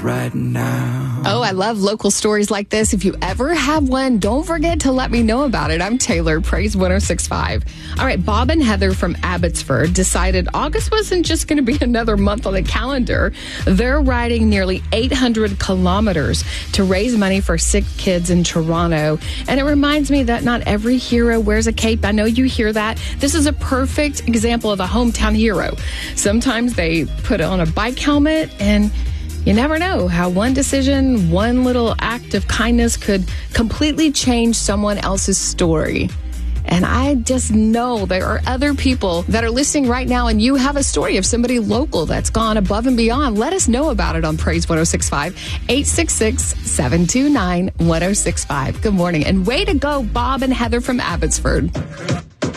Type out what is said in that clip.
right now. Oh, I love local stories like this. If you ever have one, don't forget to let me know about it. I'm Taylor, Praise 106.5. All right, Bob and Heather from Abbotsford decided August wasn't just going to be another month on the calendar. They're riding nearly 800 kilometers to raise money for sick kids in Toronto. And it reminds me that not every hero wears a cape. I know you hear that. This is a perfect example of a hometown hero. Sometimes they put on a bike helmet, and you never know how one decision, one little act of kindness could completely change someone else's story. And I just know there are other people that are listening right now, and you have a story of somebody local that's gone above and beyond. Let us know about it on Praise 106.5, 866-729-1065. Good morning. And way to go, Bob and Heather from Abbotsford.